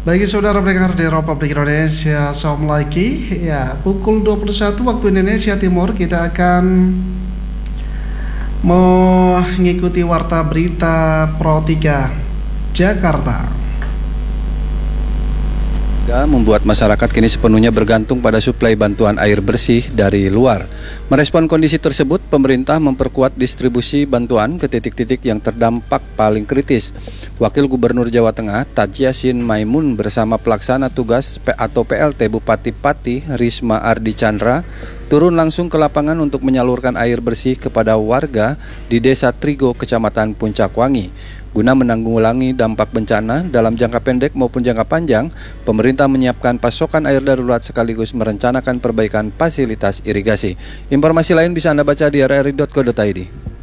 Bagi saudara pendengar di Republik Indonesia, Assalamualaikum. Ya, pukul 21 waktu Indonesia Timur kita akan mengikuti warta berita Pro 3 Jakarta. Membuat masyarakat kini sepenuhnya bergantung pada suplai bantuan air bersih dari luar. Merespon kondisi tersebut, pemerintah memperkuat distribusi bantuan ke titik-titik yang terdampak paling kritis. Wakil Gubernur Jawa Tengah, Taj Yassin Maimun bersama pelaksana tugas atau PLT Bupati Pati, Risma Ardi Chandra, turun langsung ke lapangan untuk menyalurkan air bersih kepada warga di Desa Trigo, Kecamatan Puncak Wangi. Guna menanggulangi dampak bencana dalam jangka pendek maupun jangka panjang, pemerintah menyiapkan pasokan air darurat sekaligus merencanakan perbaikan fasilitas irigasi. Informasi lain bisa Anda baca di rri.co.id.